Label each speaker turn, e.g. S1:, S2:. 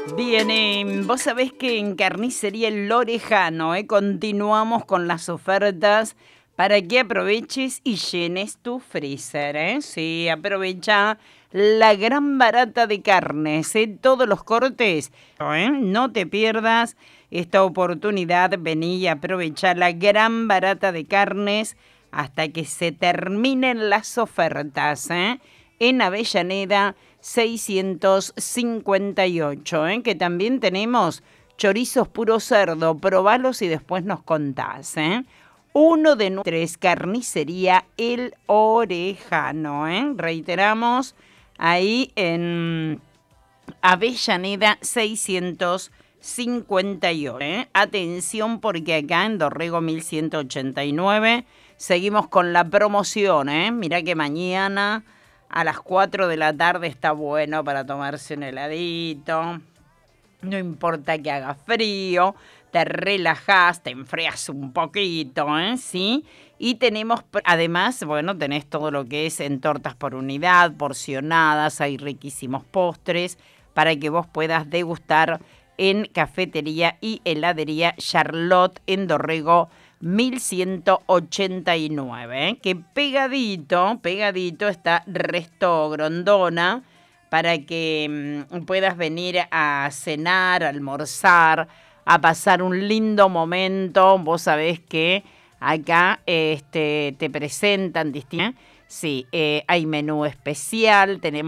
S1: Bien, vos sabés que en Carnicería El Orejano continuamos con las ofertas para que aproveches y llenes tu freezer. Sí, aprovecha la gran barata de carnes, todos los cortes. No te pierdas esta oportunidad, vení y aprovecha la gran barata de carnes hasta que se terminen las ofertas. En Avellaneda 658, que también tenemos chorizos puro cerdo. Probalos y después nos contás. Uno de nuestros, Carnicería El Orejano. Reiteramos, ahí en Avellaneda 658. Atención porque acá en Dorrego 1189 seguimos con la promoción. Mirá que mañana a las 4 de la tarde está bueno para tomarse un heladito. No importa que haga frío, te relajás, te enfrias un poquito, ¿sí? Y tenemos, además, bueno, tenés todo lo que es en tortas por unidad, porcionadas, hay riquísimos postres para que vos puedas degustar en Cafetería y Heladería Charlotte en Dorrego 1189, que pegadito está Resto Grondona para que puedas venir a cenar, a almorzar, a pasar un lindo momento. Vos sabés que acá te presentan distintas. Sí, hay menú especial, tenemos